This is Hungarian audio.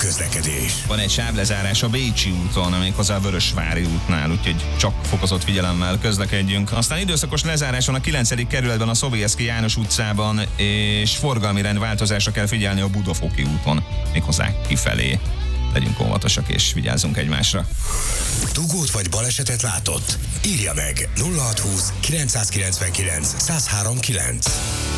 közlekedés. Van egy sávlezárás a Bécsi úton, méghozzá a Vörösvári útnál, úgyhogy csak fokozott figyelemmel közlekedjünk. Aztán időszakos lezárás van a 9. kerületben a Sobieski János utcában, és forgalmi rendváltozásra kell figyelni a Budafoki úton, méghozzá kifelé. Legyünk óvatosak és vigyázzunk egymásra. Dugót vagy balesetet látott? Írja meg 0620 999 1039.